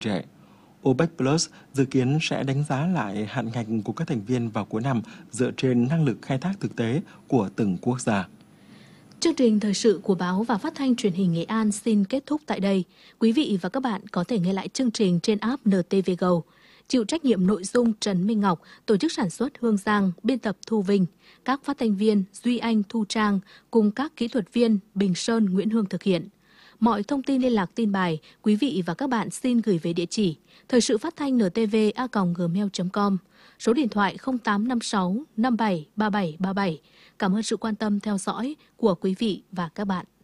trẻ. OPEC Plus dự kiến sẽ đánh giá lại hạn ngạch của các thành viên vào cuối năm dựa trên năng lực khai thác thực tế của từng quốc gia. Chương trình thời sự của báo và phát thanh truyền hình Nghệ An xin kết thúc tại đây. Quý vị và các bạn có thể nghe lại chương trình trên app NTV Go. Chịu trách nhiệm nội dung Trần Minh Ngọc, tổ chức sản xuất Hương Giang, biên tập Thu Vinh, các phát thanh viên Duy Anh, Thu Trang cùng các kỹ thuật viên Bình Sơn, Nguyễn Hương thực hiện. Mọi thông tin liên lạc tin bài, quý vị và các bạn xin gửi về địa chỉ thời sự phát thanh ntv@gmail.com, số điện thoại 0856 57 3737. Cảm ơn sự quan tâm theo dõi của quý vị và các bạn.